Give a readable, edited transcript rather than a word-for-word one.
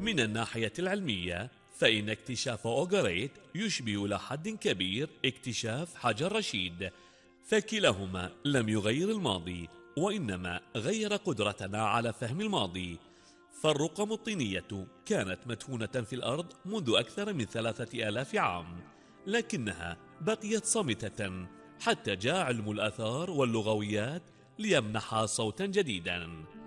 من الناحية العلمية فإن اكتشاف أوغريت يشبه إلى حد كبير اكتشاف حجر رشيد، فكلاهما لم يغير الماضي وإنما غير قدرتنا على فهم الماضي. فالرقم الطينية كانت مدفونة في الأرض منذ أكثر من 3000 عام، لكنها بقيت صامتة حتى جاء علم الآثار واللغويات ليمنحها صوتا جديدا.